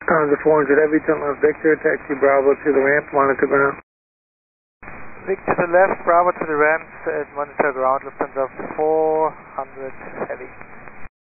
The 400 heavy, turn left Victor, taxi Bravo to the ramp, monitor ground. Victor to the left, Bravo to the ramp, monitor ground, Lufthansa 400 heavy.